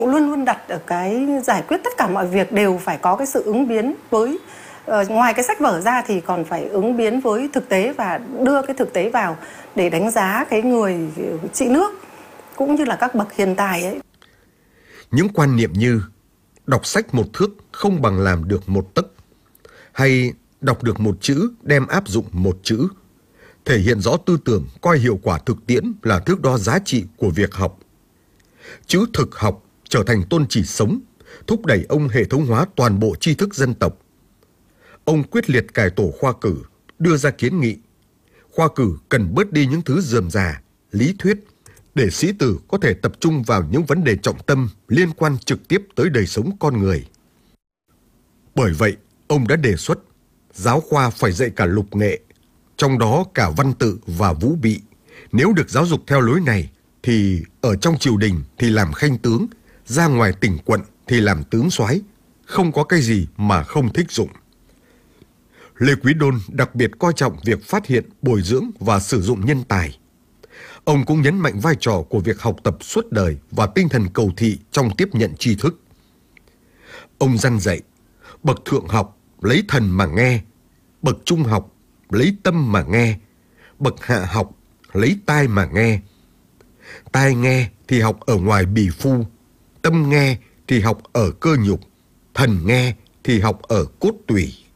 Luôn luôn đặt ở cái giải quyết tất cả mọi việc đều phải có cái sự ứng biến với ngoài cái sách vở ra thì còn phải ứng biến với thực tế và đưa cái thực tế vào để đánh giá cái người trị nước cũng như là các bậc hiền tài ấy. Những quan niệm như đọc sách một thước không bằng làm được một tấc, hay đọc được một chữ đem áp dụng một chữ, thể hiện rõ tư tưởng coi hiệu quả thực tiễn là thước đo giá trị của việc học. Chữ thực học trở thành tôn chỉ sống, thúc đẩy ông hệ thống hóa toàn bộ tri thức dân tộc. Ông quyết liệt cải tổ khoa cử, đưa ra kiến nghị khoa cử cần bớt đi những thứ rườm rà, lý thuyết, để sĩ tử có thể tập trung vào những vấn đề trọng tâm liên quan trực tiếp tới đời sống con người. Bởi vậy, ông đã đề xuất giáo khoa phải dạy cả lục nghệ, trong đó cả văn tự và vũ bị. Nếu được giáo dục theo lối này, thì ở trong triều đình thì làm khanh tướng, ra ngoài tỉnh quận thì làm tướng soái, không có cái gì mà không thích dụng. Lê Quý Đôn đặc biệt coi trọng việc phát hiện, bồi dưỡng và sử dụng nhân tài. Ông cũng nhấn mạnh vai trò của việc học tập suốt đời và tinh thần cầu thị trong tiếp nhận tri thức. Ông răn dạy, bậc thượng học lấy thần mà nghe, bậc trung học lấy tâm mà nghe, bậc hạ học lấy tai mà nghe. Tai nghe thì học ở ngoài bì phu, tâm nghe thì học ở cơ nhục, thần nghe thì học ở cốt tủy.